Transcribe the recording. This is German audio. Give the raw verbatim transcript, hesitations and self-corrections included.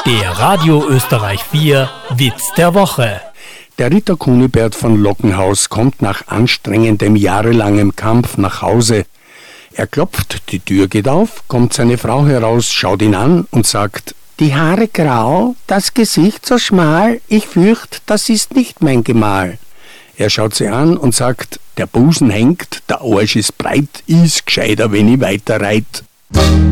Der Radio Österreich vier Witz der Woche. Der Ritter Kunibert von Lockenhaus kommt nach anstrengendem jahrelangem Kampf nach Hause. Er klopft, die Tür geht auf, kommt seine Frau heraus, schaut ihn an und sagt: Die Haare grau, das Gesicht so schmal, ich fürcht, das ist nicht mein Gemahl. Er schaut sie an und sagt: Der Busen hängt, der Arsch ist breit, ist gescheiter, wenn ich weiter reit.